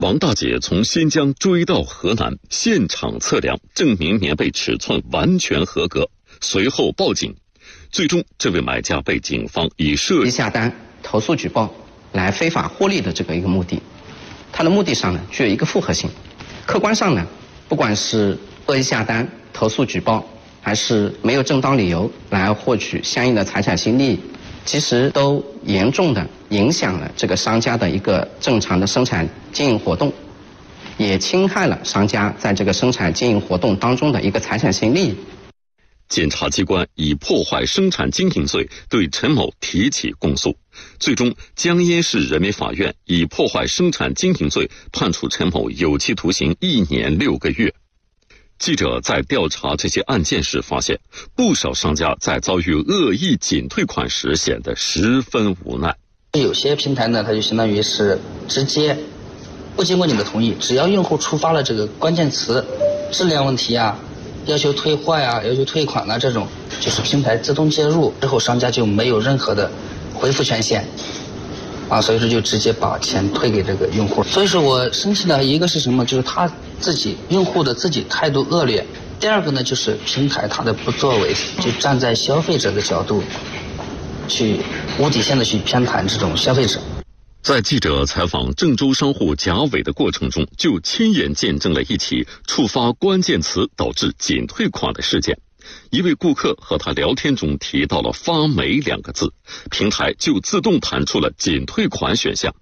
王大姐从新疆追到河南，现场测量，证明棉被尺寸完全合格，随后报警。最终，这位买家被警方以涉下单、投诉举报来非法获利的这个一个目的，它的目的上呢具有一个复合性。客观上呢，不管是恶意下单、投诉举报，还是没有正当理由来获取相应的财产性利益，其实都严重的影响了这个商家的一个正常的生产经营活动，也侵害了商家在这个生产经营活动当中的一个财产性利益。 检察机关以破坏生产经营罪对陈某提起公诉，最终江阴市人民法院以破坏生产经营罪判处陈某有期徒刑1年6个月。记者在调查这些案件时发现，不少商家在遭遇恶意仅退款时显得十分无奈。 有些平台呢，它就相当于是直接不经过你的同意，只要用户触发了这个关键词，质量问题啊，要求退货呀、要求退款啊，这种就是平台自动介入之后，商家就没有任何的回复权限啊，所以说就直接把钱退给这个用户。所以说我生气的一个是什么，就是他自己用户的自己态度恶劣，第二个呢就是平台他的不作为，就站在消费者的角度去无底线的去偏袒这种消费者。 在记者采访郑州商户贾伟的过程中，就亲眼见证了一起触发关键词导致仅退款的事件。一位顾客和他聊天中提到了发霉2个字，平台就自动弹出了仅退款选项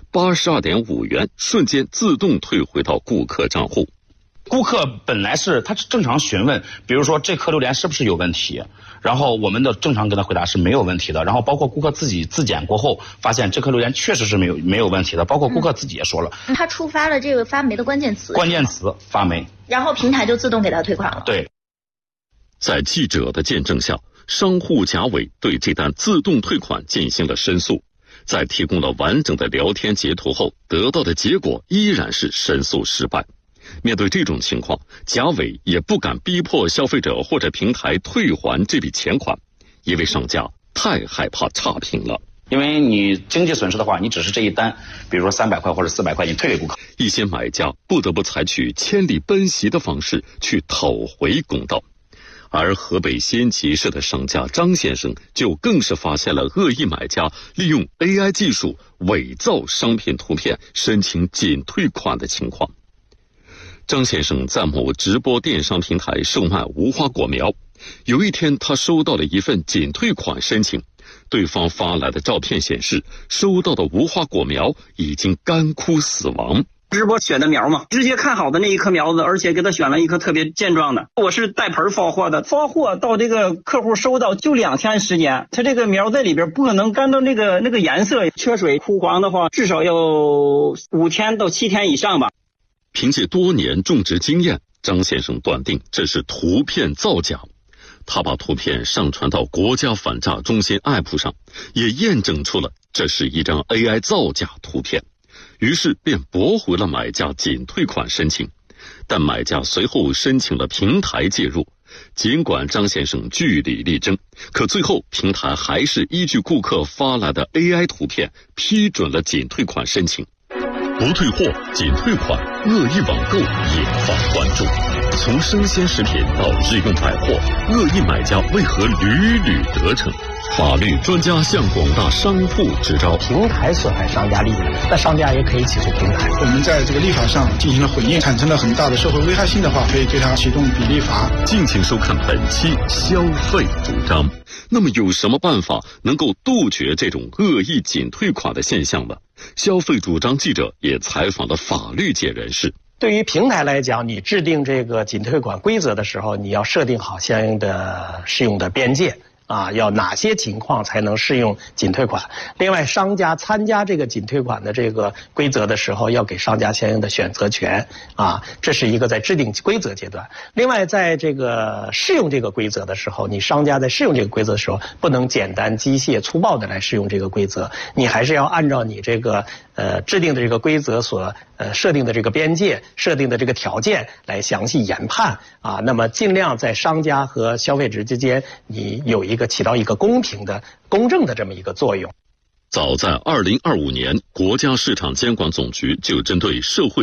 ，82.5元瞬间自动退回到顾客账户。 顾客本来他是正常询问，比如说这颗榴莲是不是有问题，然后我们的正常跟他回答是没有问题的，然后包括顾客自己自检过后发现这颗榴莲确实是没有问题的，包括顾客自己也说了， 他触发了这个发霉的关键词发霉， 然后平台就自动给他退款了。 对， 在记者的见证下，商户贾伟对这单自动退款进行了申诉，在提供了完整的聊天截图后，得到的结果依然是申诉失败。面对这种情况，贾伟也不敢逼迫消费者或者平台退还这笔钱款，因为商家太害怕差评了。 因为你经济损失的话，你只是这一单，比如说300块或者400块，你退给顾客， 一些买家不得不采取千里奔袭的方式去讨回公道。而河北仙集市的商家张先生就更是发现了恶意买家利用 AI 技术伪造商品图片申请仅退款的情况。张先生在某直播电商平台售卖无花果苗，有一天他收到了一份仅退款申请，对方发来的照片显示，收到的无花果苗已经干枯死亡。 直播选的苗嘛，直接看好的那一颗苗子，而且给他选了一颗特别健壮的。我是带盆发货的，发货到这个客户收到就2天时间，他这个苗在里边不可能干到那个颜色，缺水枯黄的话，至少要5天到7天以上吧。 凭借多年种植经验，张先生断定这是图片造假。他把图片上传到国家反诈中心 APP 上，也验证出了这是一张 AI 造假图片，于是便驳回了买家仅退款申请。但买家随后申请了平台介入，尽管张先生据理力争，可最后平台还是依据顾客发来的 AI 图片批准了仅退款申请。不退货仅退款，恶意网购引发关注。从生鲜食品到日用百货，恶意买家为何屡屡得逞？法律专家向广大商铺支招： 平台损害商家利益，那商家也可以起诉平台。 我们在这个立法上进行了回应，产生了很大的社会危害性的话，可以对它启动比例罚。 敬请收看本期消费主张。那么有什么办法能够杜绝这种恶意仅退款的现象呢？消费主张记者也采访了法律界人士。 对于平台来讲，你制定这个仅退款规则的时候，你要设定好相应的适用的边界。要哪些情况才能适用仅退款？另外，商家参加这个仅退款的这个规则的时候，要给商家相应的选择权这是一个在制定规则阶段。另外，在这个适用这个规则的时候，你商家在适用这个规则的时候，不能简单机械粗暴的来适用这个规则，你还是要按照你这个制定的这个规则所设定的这个边界、设定的这个条件来详细研判那么尽量在商家和消费者之间，你有起到一个公平的、公正的这么一个作用。 早在2025年，国家市场监管总局就针对社会